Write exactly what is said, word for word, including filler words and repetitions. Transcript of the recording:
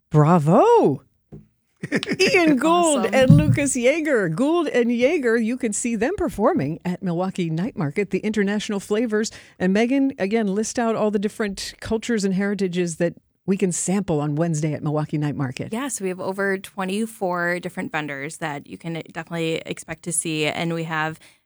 Bravo. Ian Gould Awesome. and Lucas Yeager. Gould and Yeager, you can see them performing at Milwaukee Night Market, the International Flavors. And Megan, again, list out all the different cultures and heritages that we can sample on Wednesday at Milwaukee Night Market. Yes, we have over twenty-four different vendors that you can definitely expect to see. And we have